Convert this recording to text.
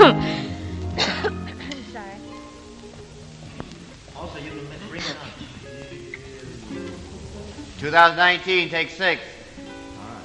Sorry. Also, you can bring it on. 2019, take 6.